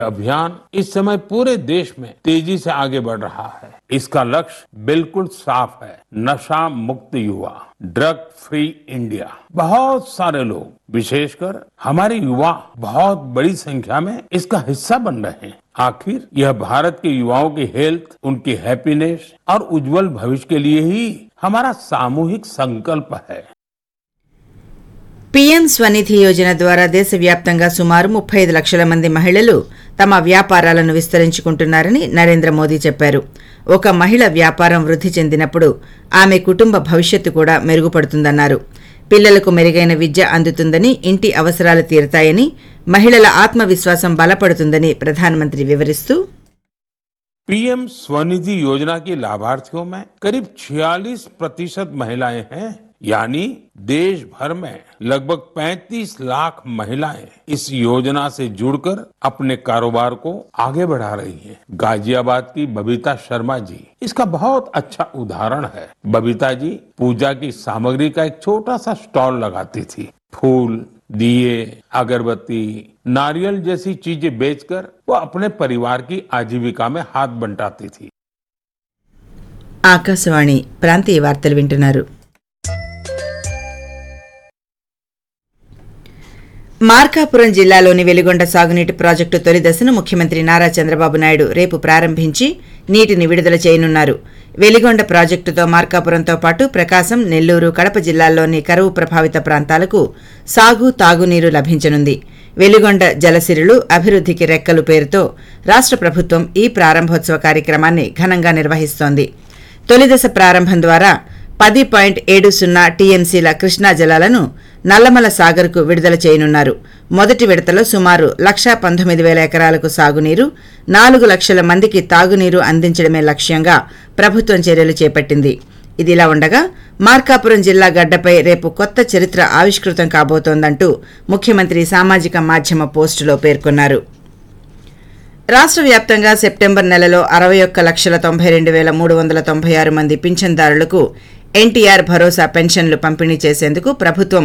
अभियान इस समय पूरे देश में तेजी से आगे बढ़ रहा है। इसका लक्ष्य बिल्कुल साफ है, नशा मुक्त युवा, ड्रग फ्री इंडिया। बहुत सारे लोग, विशेषकर हमारे युवा, बहुत बड़ी संख्या में इसका हिस्सा बन रहे हैं। आखिर यह भारत के युवाओं की हेल्थ, उनकी हैप्पीनेस और उज्जवल भविष्य के लिए ही हमारा सामूहिक संकल्प है। పీఎం స్వనిధి యోజన ద్వారా దేశవ్యాప్తంగా సుమారు 35 లక్షల మంది మహిళలు తమ వ్యాపారాలను విస్తరించుకుంటున్నారని నరేంద్ర మోదీ చెప్పారు. ఒక మహిళ వ్యాపారం వృద్ధి చెందినప్పుడు ఆమె కుటుంబ భవిష్యత్తు కూడా మెరుగుపడుతుందన్నారు. పిల్లలకు మెరుగైన విద్య అందుతుందని, ఇంటి అవసరాలు తీరుతాయని, మహిళల ఆత్మవిశ్వాసం బలపడుతుందని ప్రధానమంత్రి వివరిస్తూ पीएम स्वनिधि योजना की लाभार्थियों में करीब 46% महिलाएं हैं, यानी देश भर में लगभग 35 लाख महिलाएं इस योजना से जुड़कर अपने कारोबार को आगे बढ़ा रही हैं। गाजियाबाद की बबीता शर्मा जी इसका बहुत अच्छा उदाहरण है। बबीता जी पूजा की सामग्री का एक छोटा सा स्टॉल लगाती थी। फूल, दिए, अगरबत्ती, नारियल जैसी चीजें बेचकर वो अपने परिवार की आजीविका में हाथ बंटाती थी। ఆకాశవాణి ప్రాంతీయ వార్తలు వింటున్నారు. మార్కాపురం జిల్లాలోని వెలిగొండ సాగునీటి ప్రాజెక్టు తొలి దశను ముఖ్యమంత్రి నారా చంద్రబాబు నాయుడు రేపు ప్రారంభించి నీటిని విడుదల చేయనున్నారు. వెలిగొండ ప్రాజెక్టుతో మార్కాపురంతో పాటు ప్రకాశం, నెల్లూరు, కడప జిల్లాల్లోని కరువు ప్రభావిత ప్రాంతాలకు సాగు, తాగునీరు లభించనుంది. వెలిగొండ జలసిరులు అభివృద్ధికి రెక్కలు పేరుతో రాష్ట్ర ప్రభుత్వం ఈ ప్రారంభోత్సవ కార్యక్రమాన్ని ఘనంగా నిర్వహిస్తోంది. తొలిదశ ప్రారంభం ద్వారా 10.70 టీఎంసీల కృష్ణా జలాలను నల్లమల సాగర్కు విడుదల చేయనున్నారు. మొదటి విడతలో సుమారు 1,19,000 ఎకరాలకు సాగునీరు, 4 లక్షల మందికి తాగునీరు అందించడమే లక్ష్యంగా ప్రభుత్వం చర్యలు చేపట్టింది. ఇదిలా ఉండగా మార్కాపురం జిల్లా గడ్డపై రేపు కొత్త చరిత్ర ఆవిష్కృతం కాబోతోందంటూ ముఖ్యమంత్రి సామాజిక మాధ్యమ పోస్టులో పేర్కొన్నారు. రాష్ట్ర వ్యాప్తంగా సెప్టెంబర్ నెలలో 61,92,396 మంది పింఛన్దారులకు ఎన్టీఆర్ భరోసా పెన్షన్లు పంపిణీ చేసేందుకు ప్రభుత్వం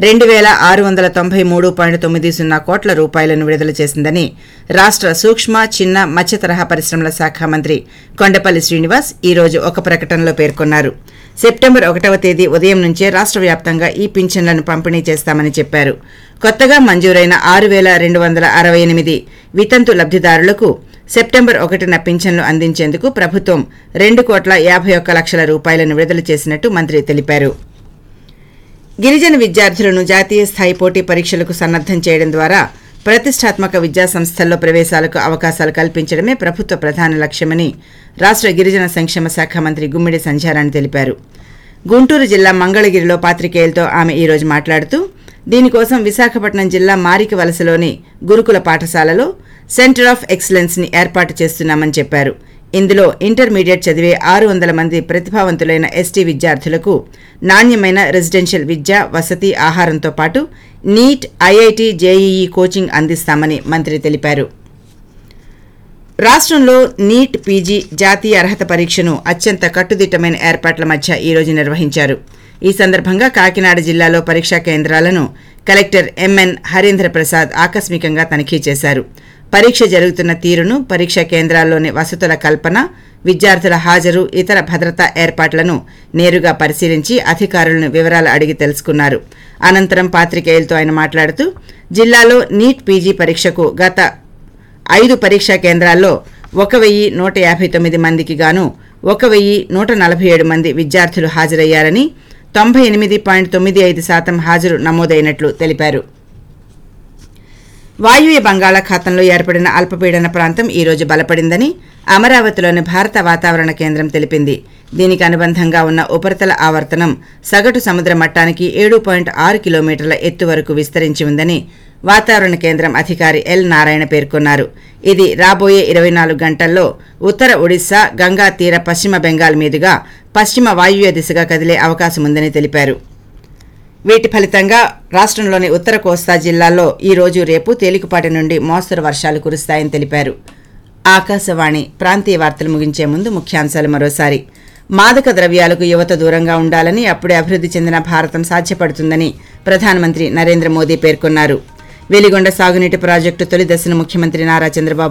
2,693.90 కోట్ల రూపాయలను విడుదల చేసిందని రాష్ట్ర సూక్ష్మ, చిన్న, మత్స్య తరహా పరిశ్రమల శాఖ మంత్రి కొండపల్లి శ్రీనివాస్ ఈ రోజు ఒక ప్రకటనలో పేర్కొన్నారు. సెప్టెంబర్ 1వ తేదీ ఉదయం నుంచే రాష్ట్ర వ్యాప్తంగా ఈ పింఛన్లను పంపిణీ చేస్తామని చెప్పారు. కొత్తగా మంజూరైన 6,268 వితంతు లబ్ధిదారులకు సెప్టెంబర్ 1న పింఛన్లు అందించేందుకు ప్రభుత్వం 2,51,00,000 రూపాయలను విడుదల చేసినట్టు మంత్రి తెలిపారు. గిరిజన విద్యార్థులను జాతీయ స్థాయి పోటీ పరీక్షలకు సన్నద్దం చేయడం ద్వారా ప్రతిష్టాత్మక విద్యా సంస్థల్లో ప్రవేశాలకు అవకాశాలు కల్పించడమే ప్రభుత్వ ప్రధాన లక్ష్యమని రాష్ట్ర గిరిజన సంక్షేమ శాఖ మంత్రి గుమ్మిడి సంధ్యారాణి తెలిపారు. గుంటూరు జిల్లా మంగళగిరిలో పాత్రికేయులతో ఆమె ఈ రోజు మాట్లాడుతూ దీనికోసం విశాఖపట్నం జిల్లా మారిక వలసలోని గురుకుల పాఠశాలలో సెంటర్ ఆఫ్ ఎక్సలెన్స్ ని ఏర్పాటు చేస్తున్నామని చెప్పారు. ఇందులో ఇంటర్మీడియట్ చదివే 600 మంది ప్రతిభావంతులైన ఎస్టీ విద్యార్థులకు నాణ్యమైన రెసిడెన్షియల్ విద్య, వసతి, ఆహారంతో పాటు నీట్, ఐఐటి, జేఈఈ కోచింగ్ అందిస్తామని మంత్రి తెలిపారు. రాష్ట్రంలో నీట్ పీజీ జాతీయ అర్హత పరీక్షను అత్యంత కట్టుదిట్టమైన ఏర్పాట్ల మధ్య ఈ రోజు నిర్వహించారు. ఈ సందర్భంగా కాకినాడ జిల్లాలో పరీక్షా కేంద్రాలను కలెక్టర్ ఎంఎన్ హరీంద్ర ప్రసాద్ ఆకస్మికంగా తనిఖీ చేశారు. పరీక్ష జరుగుతున్న తీరును, పరీక్షా కేంద్రాల్లోని వసతుల కల్పన, విద్యార్థుల హాజరు, ఇతర భద్రతా ఏర్పాట్లను నేరుగా పరిశీలించి అధికారులను వివరాలు అడిగి తెలుసుకున్నారు. అనంతరం పాత్రికేయులతో ఆయన మాట్లాడుతూ జిల్లాలో నీట్ పీజీ పరీక్షకు గత 5 పరీక్షా కేంద్రాల్లో 1,159 మందికి గాను 1,147 మంది విద్యార్థులు హాజరయ్యారని, 98.95% హాజరు నమోదైనట్లు తెలిపారు. వాయువ్య బంగాళాఖాతంలో ఏర్పడిన అల్పపీడన ప్రాంతం ఈ రోజు బలపడిందని అమరావతిలోని భారత వాతావరణ కేంద్రం తెలిపింది. దీనికి అనుబంధంగా ఉన్న ఉపరితల ఆవర్తనం సగటు సముద్ర మట్టానికి 7.6 కిలోమీటర్ల ఎత్తు వరకు విస్తరించి ఉందని వాతావరణ కేంద్రం అధికారి ఎల్ నారాయణ పేర్కొన్నారు. ఇది రాబోయే 24 గంటల్లో ఉత్తర ఒడిశా, గంగా తీర పశ్చిమ బెంగాల్ మీదుగా పశ్చిమ వాయువ్య దిశగా కదిలే అవకాశం ఉందని తెలిపారు. వీటి ఫలితంగా రాష్ట్రంలోని ఉత్తర కోస్తా జిల్లాల్లో ఈ రోజు, రేపు తేలికపాటి నుండి మోస్తరు వర్షాలు కురుస్తాయని తెలిపారు. ఆకాశవాణి ప్రాంతీయ వార్తలు ముగించే ముందు ముఖ్యాంశాలు మరోసారి. మాదక ద్రవ్యాలకు యువత దూరంగా ఉండాలని, అప్పుడే అభివృద్ధి చెందిన భారతం సాధ్యపడుతుందని ప్రధానమంత్రి నరేంద్ర మోదీ పేర్కొన్నారు. వెలిగొండ సాగునీటి ప్రాజెక్టు తొలి దశను ముఖ్యమంత్రి నారా చంద్రబాబు